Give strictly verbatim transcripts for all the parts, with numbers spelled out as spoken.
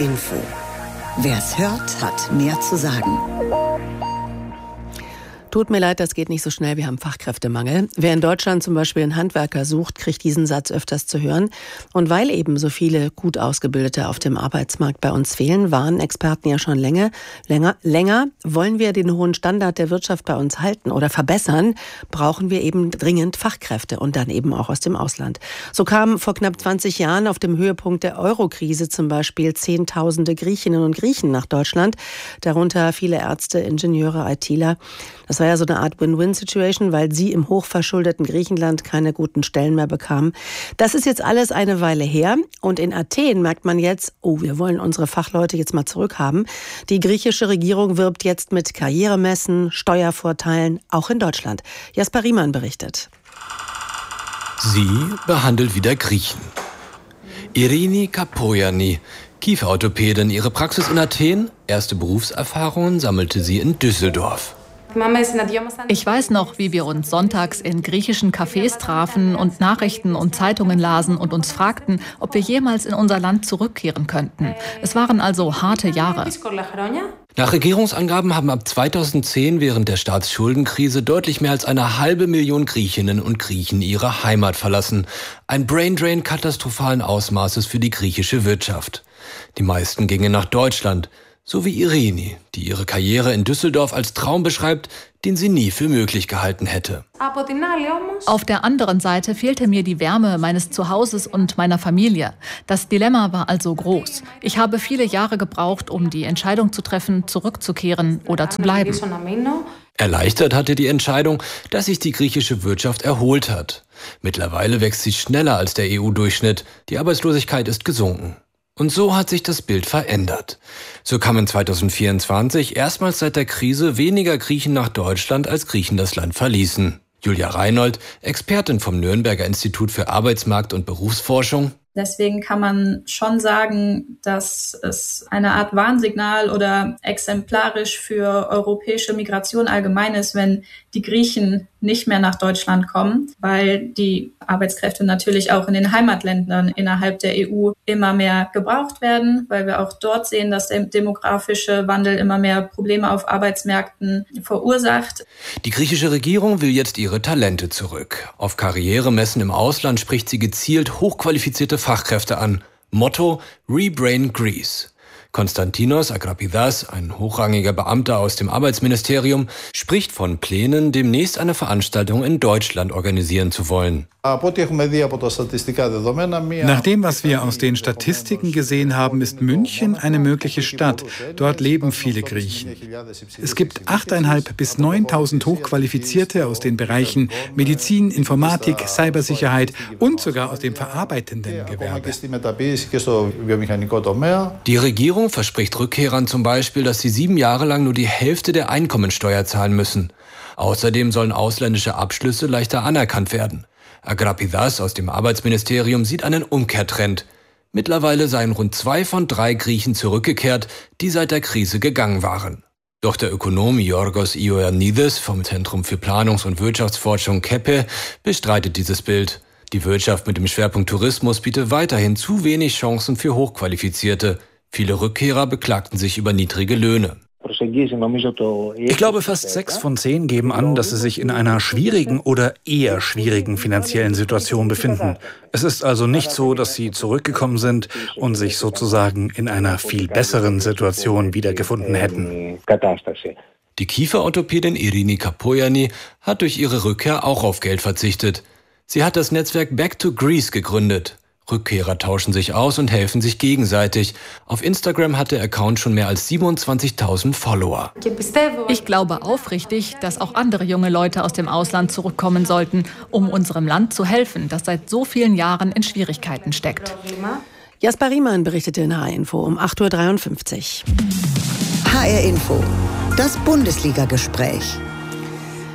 Info. Wer's hört, hat mehr zu sagen. Tut mir leid, das geht nicht so schnell, wir haben Fachkräftemangel. Wer in Deutschland zum Beispiel einen Handwerker sucht, kriegt diesen Satz öfters zu hören. Und weil eben so viele gut Ausgebildete auf dem Arbeitsmarkt bei uns fehlen, warnen Experten ja schon länger, länger, länger. Wollen wir den hohen Standard der Wirtschaft bei uns halten oder verbessern, brauchen wir eben dringend Fachkräfte und dann eben auch aus dem Ausland. So kamen vor knapp zwanzig Jahren auf dem Höhepunkt der Euro-Krise zum Beispiel Zehntausende Griechinnen und Griechen nach Deutschland, darunter viele Ärzte, Ingenieure, ITler. Das war ja so eine Art Win-Win-Situation, weil sie im hochverschuldeten Griechenland keine guten Stellen mehr bekamen. Das ist jetzt alles eine Weile her. Und in Athen merkt man jetzt, oh, wir wollen unsere Fachleute jetzt mal zurückhaben. Die griechische Regierung wirbt jetzt mit Karrieremessen, Steuervorteilen, auch in Deutschland. Jasper Riemann berichtet. Sie behandelt wieder Griechen. Irini Kapoyani, Kieferorthopädin, ihre Praxis in Athen. Erste Berufserfahrungen sammelte sie in Düsseldorf. Ich weiß noch, wie wir uns sonntags in griechischen Cafés trafen und Nachrichten und Zeitungen lasen und uns fragten, ob wir jemals in unser Land zurückkehren könnten. Es waren also harte Jahre. Nach Regierungsangaben haben ab zweitausendzehn während der Staatsschuldenkrise deutlich mehr als eine halbe Million Griechinnen und Griechen ihre Heimat verlassen. Ein Braindrain katastrophalen Ausmaßes für die griechische Wirtschaft. Die meisten gingen nach Deutschland. So wie Irini, die ihre Karriere in Düsseldorf als Traum beschreibt, den sie nie für möglich gehalten hätte. Auf der anderen Seite fehlte mir die Wärme meines Zuhauses und meiner Familie. Das Dilemma war also groß. Ich habe viele Jahre gebraucht, um die Entscheidung zu treffen, zurückzukehren oder zu bleiben. Erleichtert hatte die Entscheidung, dass sich die griechische Wirtschaft erholt hat. Mittlerweile wächst sie schneller als der E U-Durchschnitt. Die Arbeitslosigkeit ist gesunken. Und so hat sich das Bild verändert. So kamen zweitausendvierundzwanzig erstmals seit der Krise weniger Griechen nach Deutschland, als Griechen das Land verließen. Julia Reinhold, Expertin vom Nürnberger Institut für Arbeitsmarkt- und Berufsforschung. Deswegen kann man schon sagen, dass es eine Art Warnsignal oder exemplarisch für europäische Migration allgemein ist, wenn die Griechen nicht mehr nach Deutschland kommen, weil die Arbeitskräfte natürlich auch in den Heimatländern innerhalb der E U immer mehr gebraucht werden, weil wir auch dort sehen, dass der demografische Wandel immer mehr Probleme auf Arbeitsmärkten verursacht. Die griechische Regierung will jetzt ihre Talente zurück. Auf Karrieremessen im Ausland spricht sie gezielt hochqualifizierte Fachkräfte an. Motto: Rebrain Greece. Konstantinos Agrapidas, ein hochrangiger Beamter aus dem Arbeitsministerium, spricht von Plänen, demnächst eine Veranstaltung in Deutschland organisieren zu wollen. Nach dem, was wir aus den Statistiken gesehen haben, ist München eine mögliche Stadt. Dort leben viele Griechen. Es gibt achttausendfünfhundert bis neuntausend Hochqualifizierte aus den Bereichen Medizin, Informatik, Cybersicherheit und sogar aus dem verarbeitenden Gewerbe. Die Regierung verspricht Rückkehrern zum Beispiel, dass sie sieben Jahre lang nur die Hälfte der Einkommensteuer zahlen müssen. Außerdem sollen ausländische Abschlüsse leichter anerkannt werden. Agrapidas aus dem Arbeitsministerium sieht einen Umkehrtrend. Mittlerweile seien rund zwei von drei Griechen zurückgekehrt, die seit der Krise gegangen waren. Doch der Ökonom Yorgos Ioannidis vom Zentrum für Planungs- und Wirtschaftsforschung K E P E bestreitet dieses Bild. Die Wirtschaft mit dem Schwerpunkt Tourismus bietet weiterhin zu wenig Chancen für Hochqualifizierte. Viele Rückkehrer beklagten sich über niedrige Löhne. Ich glaube, fast sechs von zehn geben an, dass sie sich in einer schwierigen oder eher schwierigen finanziellen Situation befinden. Es ist also nicht so, dass sie zurückgekommen sind und sich sozusagen in einer viel besseren Situation wiedergefunden hätten. Die Kieferorthopädin Irini Kapoyani hat durch ihre Rückkehr auch auf Geld verzichtet. Sie hat das Netzwerk Back to Greece gegründet. Rückkehrer tauschen sich aus und helfen sich gegenseitig. Auf Instagram hat der Account schon mehr als siebenundzwanzigtausend Follower. Ich glaube aufrichtig, dass auch andere junge Leute aus dem Ausland zurückkommen sollten, um unserem Land zu helfen, das seit so vielen Jahren in Schwierigkeiten steckt. Jasper Riemann berichtete in H R-Info um acht Uhr dreiundfünfzig. H R-Info, das Bundesliga-Gespräch.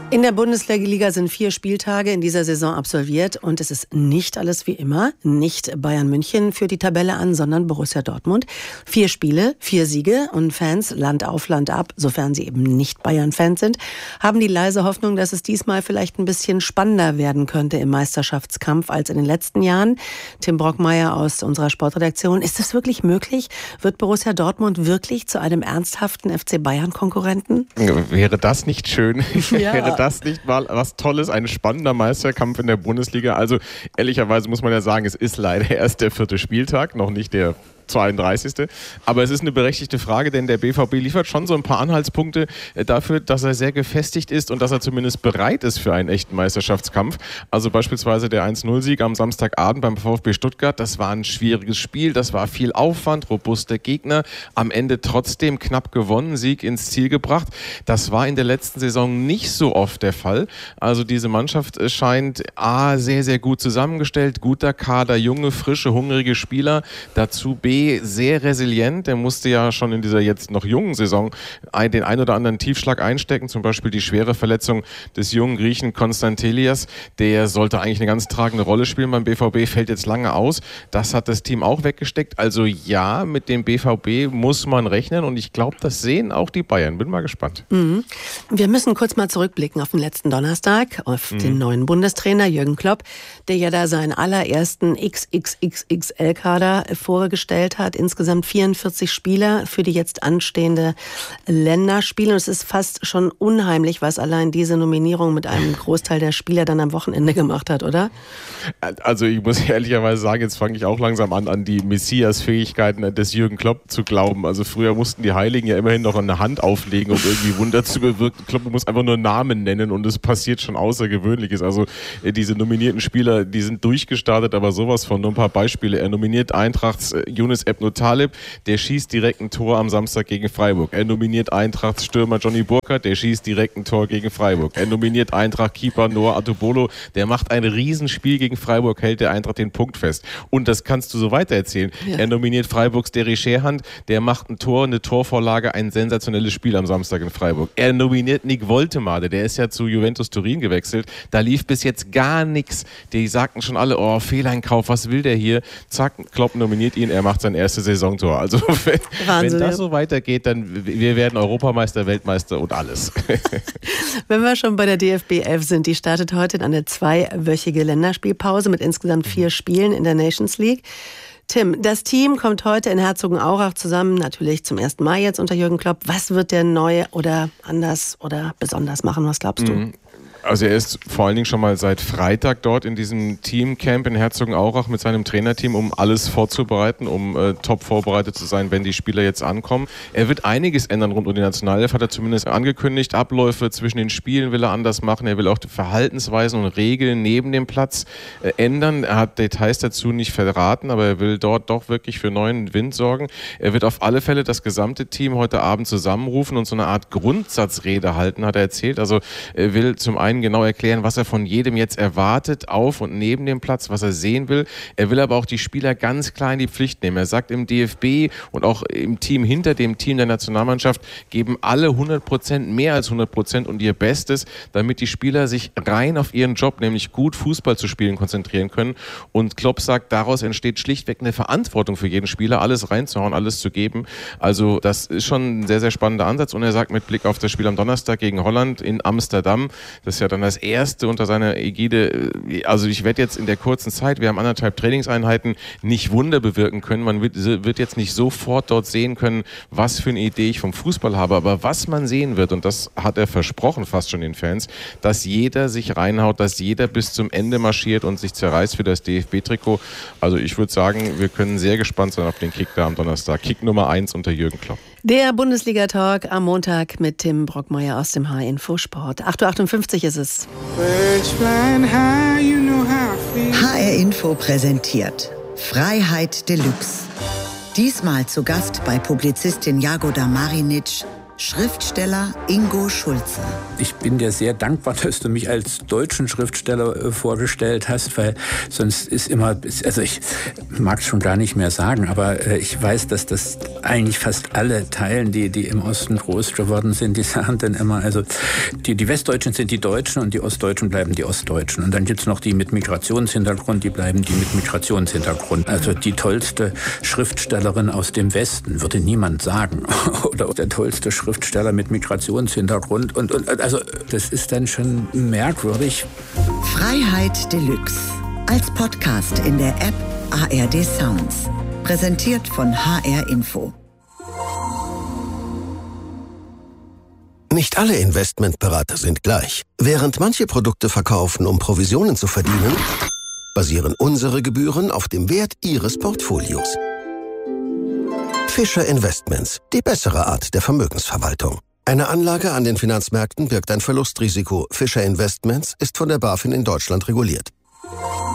In der Bundesliga sind vier Spieltage in dieser Saison absolviert und es ist nicht alles wie immer. Nicht Bayern München führt die Tabelle an, sondern Borussia Dortmund. Vier Spiele, vier Siege und Fans Land auf Land ab, sofern sie eben nicht Bayern-Fans sind, haben die leise Hoffnung, dass es diesmal vielleicht ein bisschen spannender werden könnte im Meisterschaftskampf als in den letzten Jahren. Tim Brockmeier aus unserer Sportredaktion, ist das wirklich möglich? Wird Borussia Dortmund wirklich zu einem ernsthaften F C Bayern-Konkurrenten? Wäre das nicht schön? Ja. Wäre das nicht mal was Tolles, ein spannender Meisterkampf in der Bundesliga? Also ehrlicherweise muss man ja sagen, es ist leider erst der vierte Spieltag, noch nicht der zweiunddreißigste Aber es ist eine berechtigte Frage, denn der B V B liefert schon so ein paar Anhaltspunkte dafür, dass er sehr gefestigt ist und dass er zumindest bereit ist für einen echten Meisterschaftskampf. Also beispielsweise der eins null Sieg am Samstagabend beim VfB Stuttgart. Das war ein schwieriges Spiel, das war viel Aufwand, robuster Gegner. Am Ende trotzdem knapp gewonnen, Sieg ins Ziel gebracht. Das war in der letzten Saison nicht so oft der Fall. Also diese Mannschaft scheint A, sehr, sehr gut zusammengestellt, guter Kader, junge, frische, hungrige Spieler. Dazu B, sehr resilient. Der musste ja schon in dieser jetzt noch jungen Saison ein, den ein oder anderen Tiefschlag einstecken, zum Beispiel die schwere Verletzung des jungen Griechen Konstantelias. Der sollte eigentlich eine ganz tragende Rolle spielen beim B V B, fällt jetzt lange aus. Das hat das Team auch weggesteckt. Also ja, mit dem B V B muss man rechnen und ich glaube, das sehen auch die Bayern. Bin mal gespannt. Mhm. Wir müssen kurz mal zurückblicken auf den letzten Donnerstag, auf mhm. den neuen Bundestrainer Jürgen Klopp, der ja da seinen allerersten X X X X L-Kader vorgestellt hat. Insgesamt vierundvierzig Spieler für die jetzt anstehende Länderspiele. Und es ist fast schon unheimlich, was allein diese Nominierung mit einem Großteil der Spieler dann am Wochenende gemacht hat, oder? Also ich muss ehrlicherweise sagen, jetzt fange ich auch langsam an, an die Messias-Fähigkeiten des Jürgen Klopp zu glauben. Also früher mussten die Heiligen ja immerhin noch eine Hand auflegen, um irgendwie Wunder zu bewirken. Klopp muss einfach nur Namen nennen und es passiert schon Außergewöhnliches. Also diese nominierten Spieler, die sind durchgestartet, aber sowas von. Nur ein paar Beispiele. Er nominiert Eintrachts Younes Ebno Taleb, der schießt direkt ein Tor am Samstag gegen Freiburg. Er nominiert Eintrachts Stürmer Johnny Burkhardt, der schießt direkt ein Tor gegen Freiburg. Er nominiert Eintracht Keeper Noah Atubolo, der macht ein Riesenspiel gegen Freiburg, hält der Eintracht den Punkt fest. Und das kannst du so weitererzählen. Ja. Er nominiert Freiburgs Derry Scherhand, der macht ein Tor, eine Torvorlage, ein sensationelles Spiel am Samstag in Freiburg. Er nominiert Nick Woltemade, der ist ja zu Juventus Turin gewechselt. Da lief bis jetzt gar nichts. Die sagten schon alle, oh, Fehleinkauf, was will der hier? Zack, Klopp nominiert ihn, er macht sein erstes Saisontor. Also wenn, wenn das so weitergeht, dann wir werden Europameister, Weltmeister und alles. Wenn wir schon bei der D F B elf sind, die startet heute in eine zweiwöchige Länderspielpause mit insgesamt vier Spielen in der Nations League. Tim, das Team kommt heute in Herzogenaurach zusammen, natürlich zum ersten Mal jetzt unter Jürgen Klopp. Was wird der neu oder anders oder besonders machen? Was glaubst du? Mhm. Also er ist vor allen Dingen schon mal seit Freitag dort in diesem Teamcamp in Herzogenaurach mit seinem Trainerteam, um alles vorzubereiten, um äh, top vorbereitet zu sein, wenn die Spieler jetzt ankommen. Er wird einiges ändern rund um die Nationalelf, hat er zumindest angekündigt. Abläufe zwischen den Spielen will er anders machen. Er will auch die Verhaltensweisen und Regeln neben dem Platz äh, ändern. Er hat Details dazu nicht verraten, aber er will dort doch wirklich für neuen Wind sorgen. Er wird auf alle Fälle das gesamte Team heute Abend zusammenrufen und so eine Art Grundsatzrede halten, hat er erzählt. Also er will zum einen genau erklären, was er von jedem jetzt erwartet, auf und neben dem Platz, was er sehen will. Er will aber auch die Spieler ganz klar in die Pflicht nehmen. Er sagt, im D F B und auch im Team hinter dem Team der Nationalmannschaft geben alle hundert Prozent, mehr als hundert Prozent und ihr Bestes, damit die Spieler sich rein auf ihren Job, nämlich gut Fußball zu spielen, konzentrieren können. Und Klopp sagt, daraus entsteht schlichtweg eine Verantwortung für jeden Spieler, alles reinzuhauen, alles zu geben. Also das ist schon ein sehr, sehr spannender Ansatz. Und er sagt mit Blick auf das Spiel am Donnerstag gegen Holland in Amsterdam, das ist ja dann das erste unter seiner Ägide. Also ich werde jetzt in der kurzen Zeit, wir haben anderthalb Trainingseinheiten, nicht Wunder bewirken können. Man wird, wird jetzt nicht sofort dort sehen können, was für eine Idee ich vom Fußball habe. Aber was man sehen wird, und das hat er versprochen fast schon den Fans, dass jeder sich reinhaut, dass jeder bis zum Ende marschiert und sich zerreißt für das D F B-Trikot. Also ich würde sagen, wir können sehr gespannt sein auf den Kick da am Donnerstag. Kick Nummer eins unter Jürgen Klopp. Der Bundesliga-Talk am Montag mit Tim Brockmeier aus dem H-Info Sport. acht Uhr achtundfünfzig ist es. H R-Info präsentiert Freiheit Deluxe. Diesmal zu Gast bei Publizistin Jagoda Marinic, Schriftsteller Ingo Schulze. Ich bin dir sehr dankbar, dass du mich als deutschen Schriftsteller äh, vorgestellt hast, weil sonst ist immer, also ich mag es schon gar nicht mehr sagen, aber äh, ich weiß, dass das eigentlich fast alle teilen, die, die im Osten groß geworden sind, die sagen dann immer, also die, die Westdeutschen sind die Deutschen und die Ostdeutschen bleiben die Ostdeutschen. Und dann gibt's noch die mit Migrationshintergrund, die bleiben die mit Migrationshintergrund. Also die tollste Schriftstellerin aus dem Westen würde niemand sagen. Oder der tollste Schriftsteller mit Migrationshintergrund. Und, und also das ist dann schon merkwürdig. Freiheit Deluxe. Als Podcast in der App A R D Sounds. Präsentiert von H R Info. Nicht alle Investmentberater sind gleich. Während manche Produkte verkaufen, um Provisionen zu verdienen, basieren unsere Gebühren auf dem Wert Ihres Portfolios. Fischer Investments, die bessere Art der Vermögensverwaltung. Eine Anlage an den Finanzmärkten birgt ein Verlustrisiko. Fischer Investments ist von der BaFin in Deutschland reguliert.